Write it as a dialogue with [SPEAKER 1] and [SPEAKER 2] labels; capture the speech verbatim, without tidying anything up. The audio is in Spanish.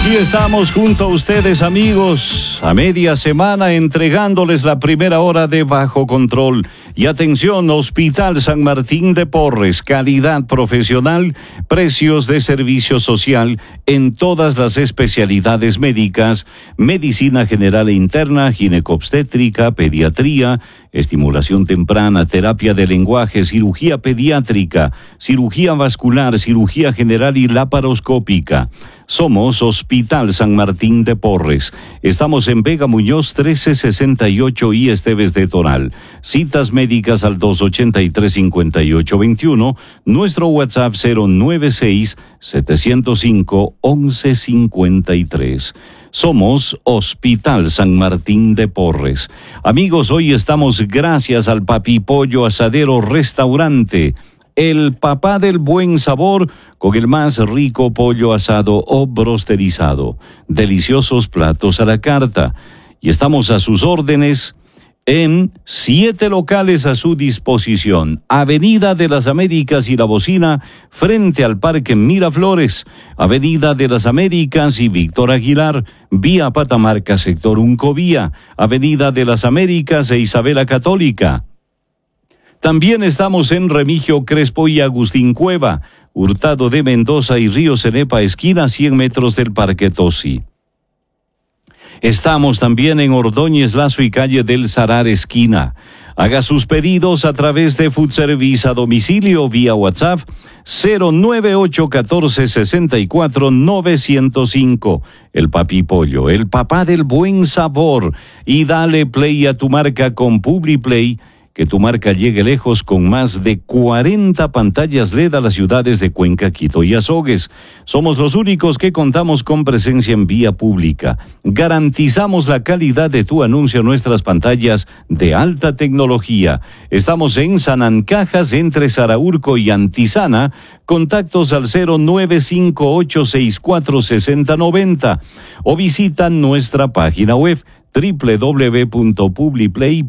[SPEAKER 1] Aquí estamos junto a ustedes, amigos, a media semana entregándoles la primera hora de Bajo Control. Y atención, Hospital San Martín de Porres, calidad profesional, precios de servicio social en todas las especialidades médicas, medicina general e interna, ginecobstétrica, pediatría, estimulación temprana, terapia de lenguaje, cirugía pediátrica, cirugía vascular, cirugía general y laparoscópica. Somos Hospital San Martín de Porres. Estamos en Vega Muñoz trece sesenta y ocho y Esteves de Toral. Citas médicas al dos ochenta y tres, cincuenta y ocho veintiuno. Nuestro WhatsApp cero nueve seis, setecientos cinco, once cincuenta y tres. Somos Hospital San Martín de Porres. Amigos, hoy estamos gracias al Papi Pollo Asadero Restaurante. El papá del buen sabor, con el más rico pollo asado o brosterizado. Deliciosos platos a la carta. Y estamos a sus órdenes en siete locales a su disposición. Avenida de las Américas y La Bocina, frente al Parque Miraflores. Avenida de las Américas y Víctor Aguilar, vía Patamarca, sector Uncovía. Avenida de las Américas e Isabela Católica. También estamos en Remigio Crespo y Agustín Cueva, Hurtado de Mendoza y Río Cenepa, esquina cien metros del Parque Tosi. Estamos también en Ordóñez Lazo y calle del Sarar, esquina. Haga sus pedidos a través de Food Service a domicilio vía WhatsApp cero nueve ocho uno cuatro, seis cuatro, nueve cero cinco. El Papi Pollo, el papá del buen sabor. Y dale play a tu marca con PubliPlay. Que tu marca llegue lejos con más de cuarenta pantallas L E D a las ciudades de Cuenca, Quito y Azogues. Somos los únicos que contamos con presencia en vía pública. Garantizamos la calidad de tu anuncio en nuestras pantallas de alta tecnología. Estamos en Sanancajas, entre Saraurco y Antizana. Contactos al cero nueve cinco ocho seis cuatro seis cero nueve cero o visita nuestra página web doble u doble u doble u punto publiplay